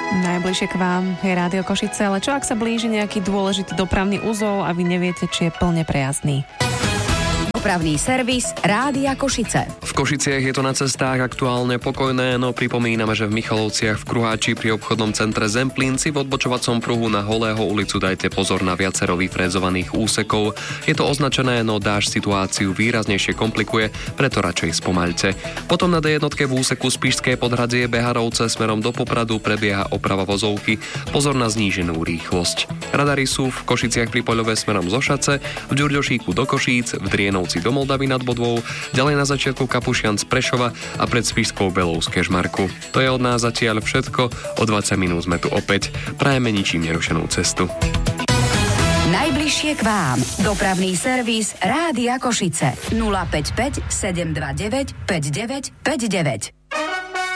Najbližšie k vám je Rádio Košice, ale čo ak sa blíži nejaký dôležitý dopravný uzol a vy neviete, či je plne prejazdný? Dopravný servis Rádia Košice. V Košiciach je to na cestách aktuálne pokojné, no pripomíname, že v Michalovciach v Kruháči pri obchodnom centre Zemplín si v odbočovacom pruhu na Holého ulicu dajte pozor na viacero vyfrézovaných úsekov. Je to označené, no dážď situáciu výraznejšie komplikuje, preto radšej spomaľte. Potom na D1 v úseku Spišské Podhradzie Beharovce smerom do Popradu prebieha oprava vozovky. Pozor na zníženú rýchlosť. Radary sú v Košiciach pri Poľove smerom zo Šace, v Ďurďošíku do Košíc, v Drienovci do Moldavy nad Bodvou, ďalej na začiatku Kapušian z Prešova a pred Spišskou Belou z Kežmarku. To je od nás zatiaľ všetko, o 20 minút sme tu opäť. Prajeme ničím nerušenú cestu. Najbližšie k vám. Dopravný servis Rádia Košice. 055 729 5959.